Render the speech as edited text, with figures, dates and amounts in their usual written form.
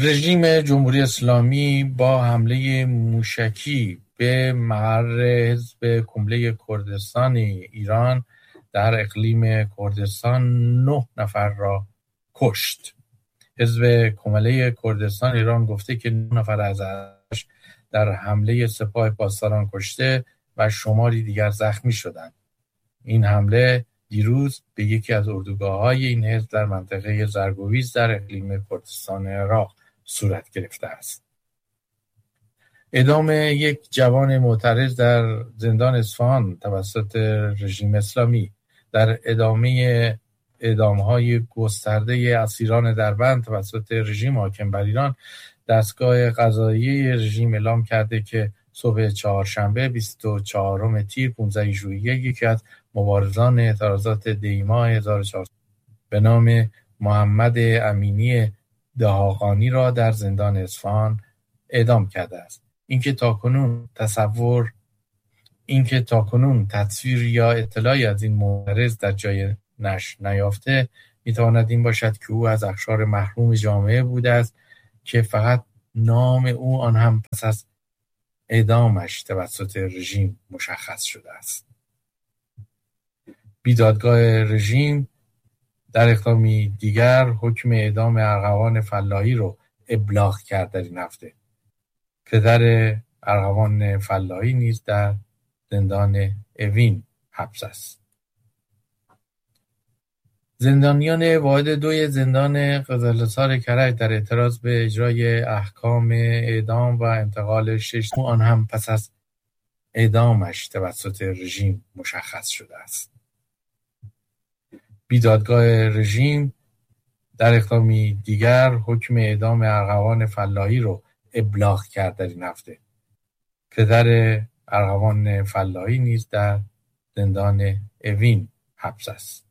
رژیم جمهوری اسلامی با حمله موشکی به مقر حزب کمله کردستان ایران در اقلیم کردستان 9 نفر را کشت. حزب کمله کردستان ایران گفته که 9 نفر از در حمله سپاه پاسداران کشته و شماری دیگر زخمی شدند. این حمله دیروز به یکی از اردوگاه‌های این حزب در منطقه زرگویز در اقلیم کردستان عراق صورت گرفته است. اعدام یک جوان معترض در زندان اصفهان توسط رژیم اسلامی در ادامه اعدام‌های گسترده اسیران دربند توسط رژیم حاکم بر ایران، دستگاه قضایی رژیم اعلام کرده که صبح چهارشنبه 24 تیر 15 ژوئیه یکی از مبارزان اعتراضات دی‌ماه 1400 به نام محمد امینی دهاقانی را در زندان اصفهان اعدام کرده است. اینکه تاکنون تصویر یا اطلاعی از این معترض در جای نشر نیافته، میتواند این باشد که او از اقشار محروم جامعه بوده است که فقط نام او آن هم پس از اعدامش توسط رژیم مشخص شده است. بیدادگاه رژیم در اقدامی دیگر حکم اعدام ارغوان فلاحی رو ابلاغ کرد در این هفته. پدر ارغوان فلاحی نیز در زندان اوین حبس است. زندانیان واحد 2 زندان قزل‌حصار کرج در اعتراض به اجرای احکام اعدام و انتقال 6 آن هم پس از اعدامش توسط رژیم مشخص شده است. بیدادگاه رژیم در اقدامی دیگر حکم اعدام ارغوان فلاحی رو ابلاغ کرد در این هفته. پدر ارغوان فلاحی نیز در زندان اوین حبس است.